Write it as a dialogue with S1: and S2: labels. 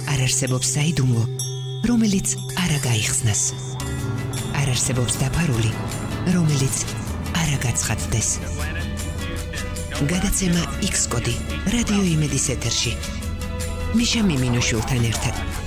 S1: არ არსებობს საიდუმლო, რომელიც არ გაიხსნას. არ არსებობს დაფარული, რომელიც არ გაცხადდეს. გადაცემა X კოდი რადიო იმედის ეთერში. მიშა მიმინოშვილთან ერთად.